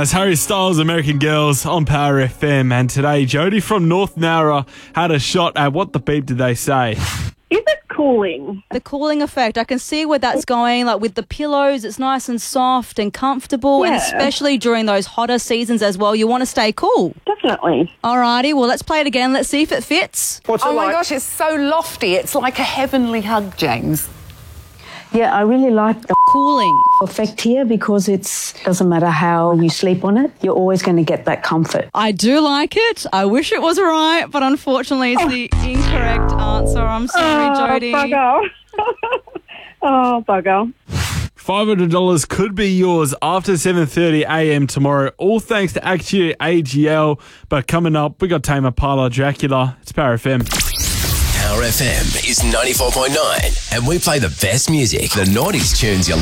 That's Harry Styles, American Girls on Power FM. And today, Jody from North Nowra had a shot at what the beep did they say? Is it cooling? The cooling effect, I can see where that's going. Like with the pillows, it's nice and soft and comfortable, and especially during those hotter seasons as well, you want to stay cool. Definitely. Alrighty, well, let's play it again. Let's see if it fits. What's it like? Oh my gosh, it's so lofty. It's like a heavenly hug, James. Yeah, I really like the Cooling. effect here because it doesn't matter how you sleep on it, you're always going to get that comfort. I do like it. I wish it was right, but unfortunately it's the incorrect answer. I'm sorry, Jody. Bugger. Oh, bugger. $500 could be yours after 7:30 a.m. tomorrow, all thanks to Actua AGL. But coming up, we got Tame Impala, Dracula. It's Power FM. Power FM is 94.9, and we play the best music, the 90s tunes you